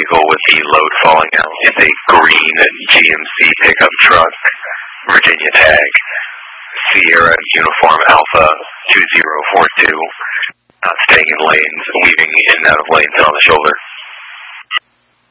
vehicle with the load falling out is a green GMC pickup truck, Virginia tag, Sierra Uniform Alpha 2042, staying in lanes, weaving in and out of lanes and on the shoulder.